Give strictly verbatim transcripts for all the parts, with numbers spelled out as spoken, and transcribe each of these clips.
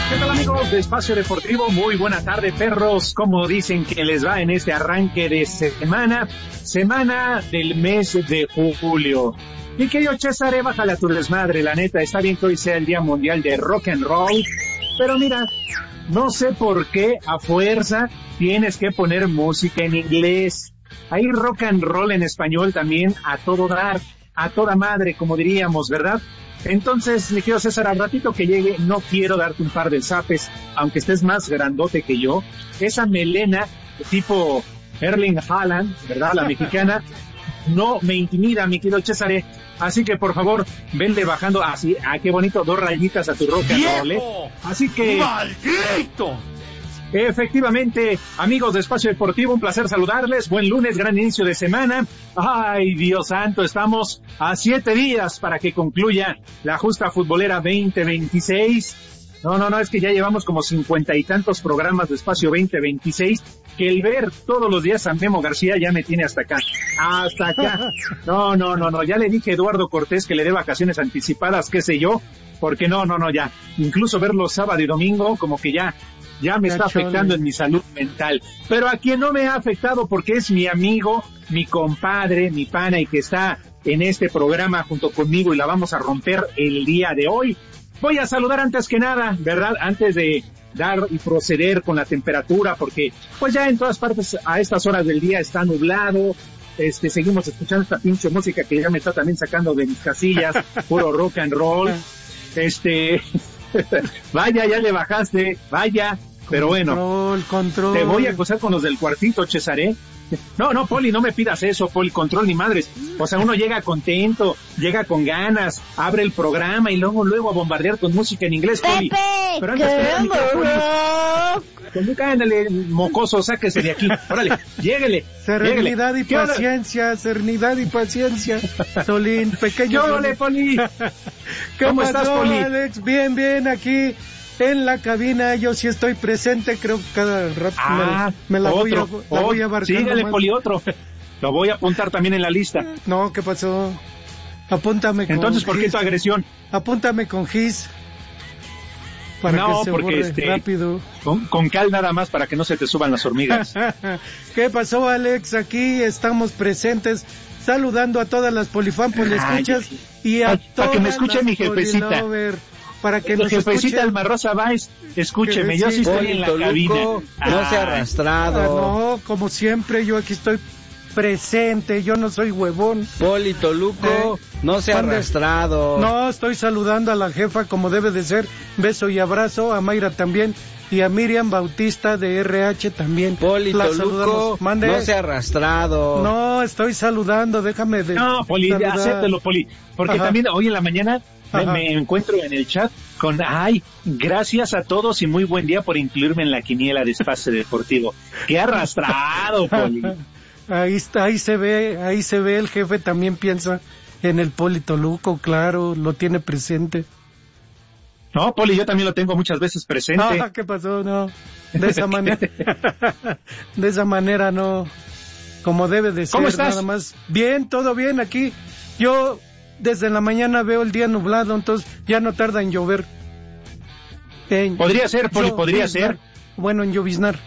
¿Qué tal, amigos de Espacio Deportivo? Muy buena tarde, perros. ¿Cómo dicen que les va en este arranque de semana? Semana del mes de julio. Mi querido César, bájale a tu desmadre, la neta. Está bien que hoy sea el Día Mundial de Rock and Roll, pero mira, no sé por qué a fuerza tienes que poner música en inglés. Hay rock and roll en español también a todo dar, a toda madre, como diríamos, ¿verdad? Entonces, mi querido César, al ratito que llegue, no quiero darte un par de zapes, aunque estés más grandote que yo. Esa melena tipo Erling Haaland, ¿verdad? La mexicana, no me intimida, mi querido César. Así que, por favor, venle bajando así, ah, qué bonito, dos rayitas a tu rock and roll, ¿eh? Así que... ¡Maldito! Efectivamente, amigos de Espacio Deportivo, un placer saludarles. Buen lunes, gran inicio de semana. Ay, Dios santo, estamos a siete días para que concluya la justa futbolera veinte veintiséis. No, no, no, es que ya llevamos como cincuenta y tantos programas de Espacio veinte veintiséis, que el ver todos los días a Memo García ya me tiene hasta acá. Hasta acá. No, no, no, no, ya le dije a Eduardo Cortés que le dé vacaciones anticipadas, qué sé yo, porque no, no, no, ya. Incluso verlo sábado y domingo, como que ya... ya me está afectando en mi salud mental. Pero a quien no me ha afectado porque es mi amigo, mi compadre, mi pana y que está en este programa junto conmigo y la vamos a romper el día de hoy. Voy a saludar antes que nada, ¿verdad? Antes de dar y proceder con la temperatura, porque pues ya en todas partes a estas horas del día está nublado. Este, seguimos escuchando esta pinche música que ya me está también sacando de mis casillas, puro rock and roll. Este, vaya, ya le bajaste, vaya. Pero bueno, control, control. Te voy a acusar con los del cuartito, Cesaré. No, no, Poli, no me pidas eso, Poli, control ni madres. O sea, uno llega contento, llega con ganas, abre el programa y luego, luego a bombardear con música en inglés, Poli. Pepe, pero antes que nada, mi querido Poli, con nunca, ándale, mocoso, sáquese de aquí. Órale, lléguele. Serenidad lléguele. y paciencia, serenidad y paciencia. Solín, pequeño. ¡Órale, Poli! ¿Cómo estás, Poli? Alex? Bien, bien, aquí. En la cabina, yo sí estoy presente, creo que cada rato ah, me, me la, otro, voy a, la voy a abarcar. Sígale, nomás. Poli, otro. Lo voy a apuntar también en la lista. No, ¿qué pasó? Apúntame con Entonces, ¿por qué Gis. tu agresión? Apúntame con Gis. Para no, que se porque borre este, rápido. Con, con cal nada más para que no se te suban las hormigas. ¿Qué pasó, Alex? Aquí estamos presentes, saludando a todas las polifan, pues le escuchas, y a todas para que me escuche mi jefecita. Para que la nos jefecita escuche. Alma Rosa Báez, escúcheme, yo sí estoy en la Toluco, cabina. No ah, se ha arrastrado. Ah, no, como siempre, yo aquí estoy presente, yo no soy huevón. Poli Toluco, ¿Eh? no se ha ¿Dónde? arrastrado. No, estoy saludando a la jefa como debe de ser. Beso y abrazo, a Mayra también. Y a Miriam Bautista de R H también. Poli La Toluco, saludamos. Mande. no se ha arrastrado. No, estoy saludando, déjame de... No, Poli, saludar. acéptelo, Poli. Porque Ajá. también hoy en la mañana me, Ajá. me encuentro en el chat con, ay, gracias a todos y muy buen día por incluirme en la quiniela de Espacio Deportivo. ¡Qué arrastrado, Poli! Ahí está, ahí se ve, ahí se ve, el jefe también piensa en el Poli Toluco, claro, lo tiene presente. No, Poli, yo también lo tengo muchas veces presente. Ah, ¿qué pasó? No, de esa manera, de esa manera no, como debe de ser. ¿Cómo estás? Nada más. Bien, todo bien aquí. Yo desde la mañana veo el día nublado, entonces ya no tarda en llover. En Podría ser, Poli, podría lloviznar. ser. Bueno, en lloviznar.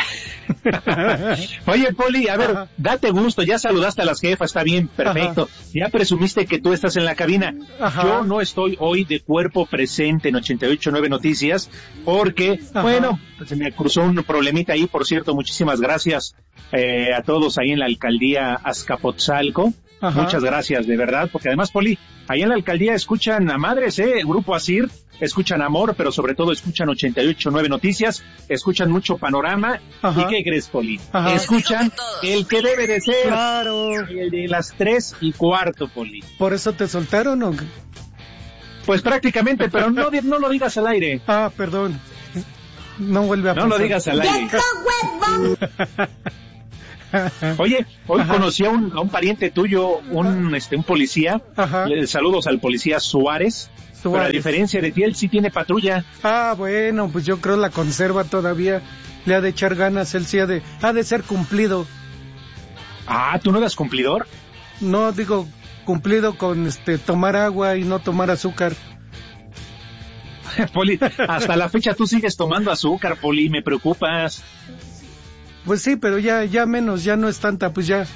Oye, Poli, a ver, Ajá. date gusto, ya saludaste a las jefas, está bien, perfecto. Ajá. Ya presumiste que tú estás en la cabina. Ajá. Yo no estoy hoy de cuerpo presente en ochenta y ocho punto nueve Noticias, porque, Ajá. bueno, se me cruzó un problemita ahí, por cierto, muchísimas gracias eh, a todos ahí en la alcaldía Azcapotzalco. Ajá. Muchas gracias, de verdad, porque además, Poli, ahí en la alcaldía escuchan a madres, ¿eh? El Grupo Asir, escuchan Amor, pero sobre todo escuchan ochenta y ocho punto nueve Noticias, escuchan mucho Panorama. Ajá. ¿Y qué crees, Poli? Ajá. Escuchan el que debe de ser. Claro. El de las tres y cuarto, Poli. ¿Por eso te soltaron o qué? Pues prácticamente, pero no, no lo digas al aire. Ah, perdón. No vuelve a No pasar. lo digas al aire. Oye, hoy Ajá. conocí a un, a un pariente tuyo, un este un policía. Ajá. Saludos al policía Suárez. Suárez. Pero a diferencia de ti, él sí tiene patrulla. Ah, bueno, pues yo creo la conserva todavía. Le ha de echar ganas, él sí ha de, ha de ser cumplido. Ah, ¿tú no eras cumplidor? No, digo, cumplido con este tomar agua y no tomar azúcar. Poli, hasta la fecha tú sigues tomando azúcar, Poli, me preocupas. Pues sí, pero ya, ya menos, ya no es tanta, pues ya.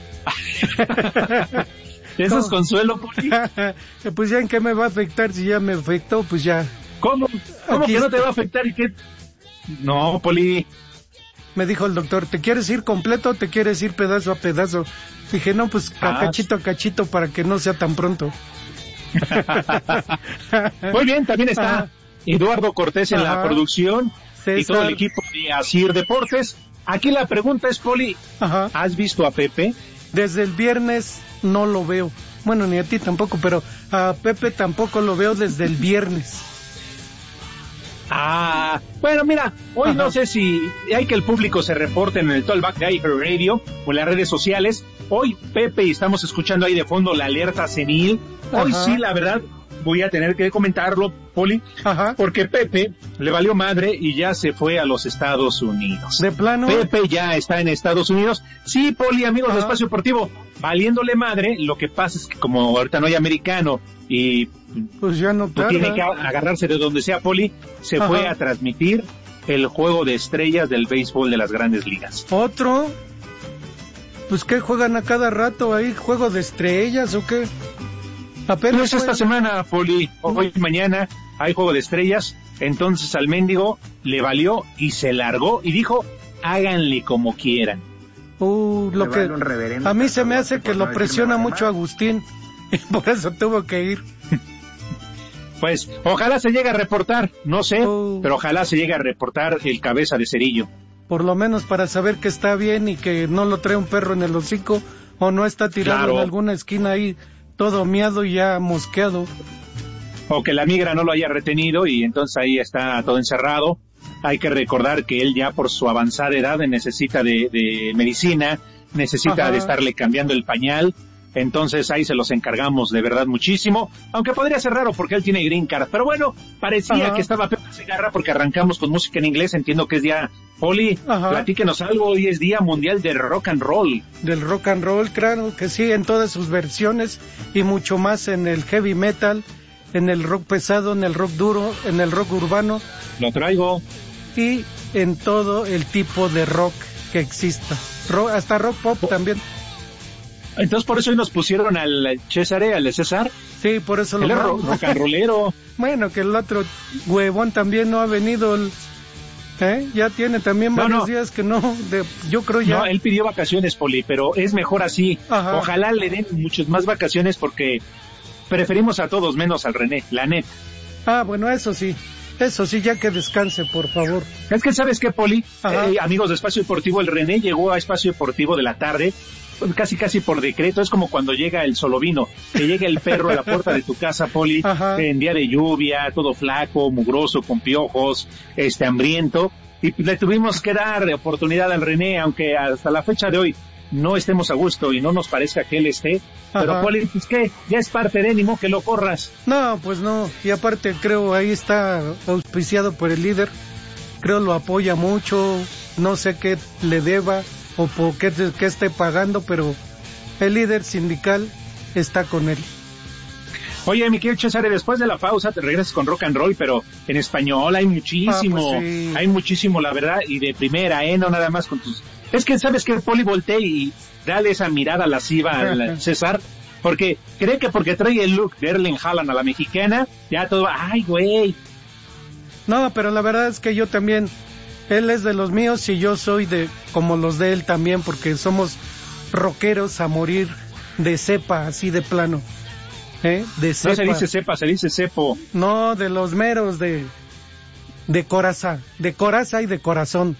¿Eso es consuelo, Poli? Pues ya en qué me va a afectar, si ya me afectó, pues ya. ¿Cómo? ¿Cómo Aquí que no está. te va a afectar y qué? No, Poli. Me dijo el doctor, ¿te quieres ir completo o te quieres ir pedazo a pedazo? Dije, no, pues a Ah. cachito a cachito para que no sea tan pronto. Muy bien, también está Ajá. Eduardo Cortés en Ajá. la producción César. y todo el equipo de Asir Deportes. Aquí la pregunta es, Poli, Ajá. ¿has visto a Pepe? Desde el viernes no lo veo. Bueno, ni a ti tampoco, pero a Pepe tampoco lo veo desde el viernes. Ah, bueno, mira, hoy Ajá. no sé si hay que el público se reporte en el Talkback de iHeart Radio o en las redes sociales. Hoy, Pepe, y estamos escuchando ahí de fondo la alerta senil. Hoy Ajá. sí, la verdad, voy a tener que comentarlo, Poli, Ajá. porque Pepe le valió madre y ya se fue a los Estados Unidos. De plano. Pepe ya está en Estados Unidos. Sí, Poli, amigos de Ajá. Espacio Deportivo, valiéndole madre, lo que pasa es que como ahorita no hay americano y Pues ya no pues tiene que tarda. agarrarse de donde sea, Poli, se Ajá. fue a transmitir el juego de estrellas del béisbol de las Grandes Ligas. Otro. Pues que juegan a cada rato ahí, juego de estrellas o qué. Apenas Pues esta juegan. semana, Poli, hoy y mañana hay juego de estrellas, entonces al mendigo le valió y se largó y dijo, háganle como quieran. Uh, lo Me que vale un reverendo a mí se me hace cacahuate que por lo no presiona decirme mucho nada. Agustín y por eso tuvo que ir. Pues ojalá se llegue a reportar, no sé, Oh. pero ojalá se llegue a reportar el cabeza de cerillo. Por lo menos para saber que está bien y que no lo trae un perro en el hocico o no está tirado Claro. en alguna esquina ahí todo miado y ya mosqueado. O que la migra no lo haya retenido y entonces ahí está todo encerrado. Hay que recordar que él ya por su avanzada edad necesita de, de medicina, necesita Ajá. de estarle cambiando el pañal. Entonces ahí se los encargamos de verdad muchísimo, aunque podría ser raro porque él tiene green card, pero bueno, parecía Ajá. que estaba Pepe Segarra porque arrancamos con música en inglés, entiendo que es día, Poli, Ajá. platíquenos algo, hoy es día mundial de rock and roll. Del rock and roll, claro que sí, en todas sus versiones y mucho más en el heavy metal, en el rock pesado, en el rock duro, en el rock urbano Lo traigo. y en todo el tipo de rock que exista. Ro- hasta rock pop también. Entonces por eso hoy nos pusieron al César, al de César, Sí, por eso lo él es ro- mando. rock and rollero. Bueno, que el otro huevón también no ha venido. El, ¿eh? Ya tiene también No, varios no. días que no. De, yo creo ya. No, él pidió vacaciones, Poli, pero es mejor así. Ajá. Ojalá le den muchas más vacaciones porque preferimos a todos menos al René, la net. Ah, bueno, eso sí. Eso sí, ya que descanse, por favor. Es que, ¿sabes qué, Poli? Ajá. Eh, amigos de Espacio Deportivo, el René llegó a Espacio Deportivo de la tarde, casi casi por decreto. Es como cuando llega el solovino, que llega el perro a la puerta de tu casa, Poli, Ajá. en día de lluvia, todo flaco, mugroso, con piojos, este hambriento, y le tuvimos que dar oportunidad al René, aunque hasta la fecha de hoy no estemos a gusto y no nos parezca que él esté, pero Ajá. Poli, pues que ya es parte de ánimo que lo corras. No, pues no. Y aparte creo ahí está auspiciado por el líder. Creo lo apoya mucho. No sé qué le deba o por qué, qué esté pagando, pero el líder sindical está con él. Oye, mi querido César, después de la pausa te regresas con rock and roll, pero en español hay muchísimo, Ah, pues sí. hay muchísimo, la verdad, y de primera, ¿eh? No nada más con tus... Es que, ¿sabes qué? Poli, voltea y dale esa mirada lasciva al César, porque cree que porque trae el look de Erling Haaland a la mexicana, ya todo, ay, güey. No, pero la verdad es que yo también, él es de los míos y yo soy de como los de él también, porque somos rockeros a morir de cepa, así de plano. ¿Eh? De cepa. No se dice cepa, se dice cepo. No, de los meros, de, de coraza, de coraza y de corazón.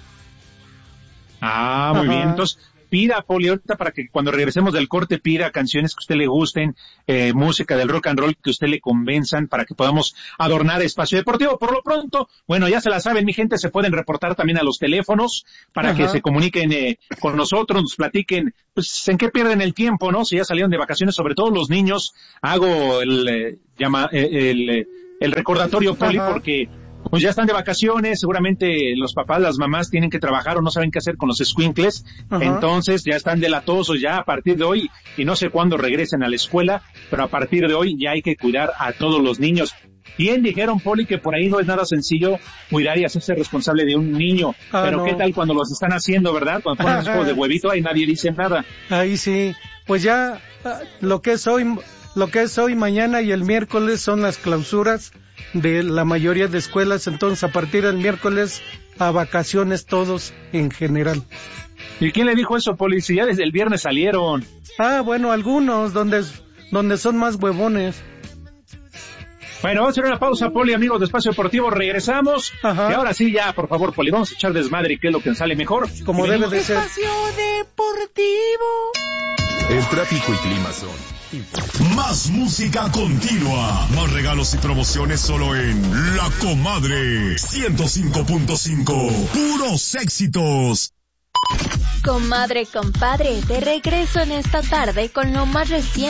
Ah, muy Ajá. bien. Entonces, pida, Poli, ahorita para que cuando regresemos del corte pida canciones que a usted le gusten, eh, música del rock and roll que a usted le convenzan para que podamos adornar Espacio Deportivo. Por lo pronto, bueno, ya se la saben, mi gente, se pueden reportar también a los teléfonos para Ajá. que se comuniquen eh, con nosotros, nos platiquen, pues, en qué pierden el tiempo, ¿no? Si ya salieron de vacaciones, sobre todo los niños, hago el, eh, llama, eh, el, eh, el recordatorio, Poli, Ajá. porque pues ya están de vacaciones, seguramente los papás, las mamás tienen que trabajar o no saben qué hacer con los escuincles, Ajá. entonces ya están delatosos ya a partir de hoy y no sé cuándo regresen a la escuela, pero a partir de hoy ya hay que cuidar a todos los niños. Bien dijeron, Poli, que por ahí no es nada sencillo cuidar y hacerse responsable de un niño. Ah, pero no. ¿Qué tal cuando los están haciendo, verdad? Cuando ponen los juegos de huevito, ahí nadie dice nada. Ahí sí. Pues ya lo que es hoy, lo que es hoy, mañana y el miércoles son las clausuras de la mayoría de escuelas. Entonces, a partir del miércoles, a vacaciones todos en general. ¿Y quién le dijo eso, Poli? Si ya desde el viernes salieron. Ah, bueno, algunos, donde, donde son más huevones. Bueno, vamos a hacer una pausa, Poli, amigos de Espacio Deportivo, regresamos. Ajá. Y ahora sí, ya, por favor, Poli, vamos a echar desmadre, que es lo que nos sale mejor. Como debe de ser. Espacio Deportivo. El tráfico y clima son... Más música continua, más regalos y promociones solo en La Comadre ciento cinco punto cinco, puros éxitos. Comadre, compadre, de regreso en esta tarde con lo más reciente